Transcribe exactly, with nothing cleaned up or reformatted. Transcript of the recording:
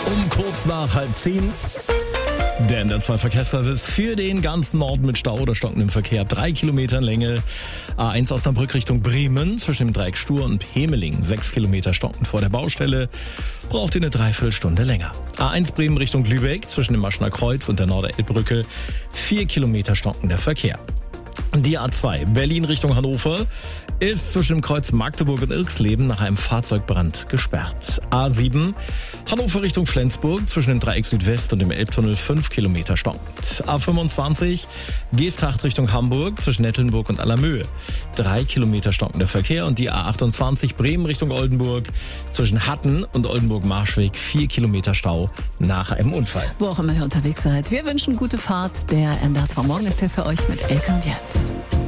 Um kurz nach halb zehn. Der N D R zwei Verkehrsservice für den ganzen Norden mit Stau oder stockendem Verkehr. Drei Kilometer Länge. A eins Osnabrück Richtung Bremen zwischen dem Dreieck Stur und Hemeling. Sechs Kilometer stockend vor der Baustelle. Braucht ihr eine Dreiviertelstunde länger. A eins Bremen Richtung Lübeck zwischen dem Maschner Kreuz und der Norderelbbrücke. Vier Kilometer stockender Verkehr. Die A zwei Berlin Richtung Hannover ist zwischen dem Kreuz Magdeburg und Irxleben nach einem Fahrzeugbrand gesperrt. A sieben Hannover Richtung Flensburg zwischen dem Dreieck Südwest und dem Elbtunnel fünf Kilometer stockend. A fünfundzwanzig Geesthacht Richtung Hamburg zwischen Nettelnburg und Allermöhe. drei Kilometer stockender Verkehr. Und die A achtundzwanzig Bremen Richtung Oldenburg zwischen Hatten und Oldenburg-Marschweg. vier Kilometer Stau nach einem Unfall. Wo auch immer ihr unterwegs seid, wir wünschen gute Fahrt. Der N D R zwei Morgen ist hier für euch mit Elke und Jens.